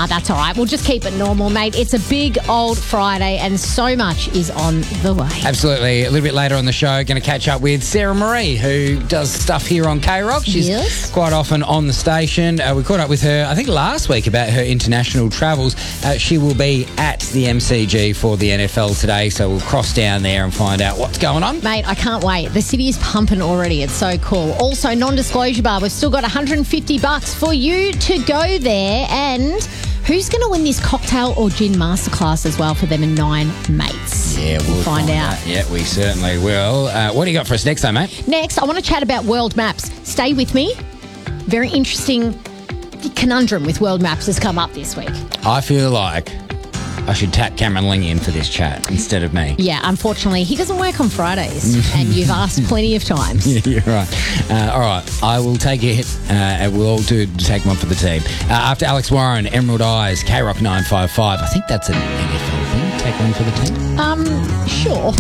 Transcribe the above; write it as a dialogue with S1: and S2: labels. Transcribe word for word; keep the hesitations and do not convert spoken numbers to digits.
S1: Nah, that's all right. We'll just keep it normal, mate. It's a big old Friday and so much is on the way.
S2: Absolutely. A little bit later on the show, going to catch up with Sarah Marie, who does stuff here on K-Rock. She's
S1: Yes.
S2: quite often on the station. Uh, we caught up with her, I think, last week about her international travels. Uh, she will be at the M C G for the N F L today, so we'll cross down there and find out what's going on.
S1: Mate, I can't wait. The city is pumping already. It's so cool. Also, non-disclosure bar. We've still got one hundred fifty bucks for you to go there. And who's going to win this cocktail or gin masterclass as well for them and nine mates?
S2: Yeah, we'll
S1: find,
S2: find
S1: out.
S2: That. Yeah, we certainly will. Uh, what do you got for us next, though, mate?
S1: Next, I want to chat about world maps. Stay with me. Very interesting conundrum with world maps has come up this week.
S2: I feel like I should tap Cameron Ling in for this chat instead of me.
S1: Yeah, unfortunately, he doesn't work on Fridays, and you've asked plenty of times.
S2: Yeah, you're right. Uh, all right, I will take it, uh, and we'll all do take one for the team. Uh, after Alex Warren, Emerald Eyes, K-Rock nine five five. I think that's an N F L thing. Take one for the team.
S1: Um, sure.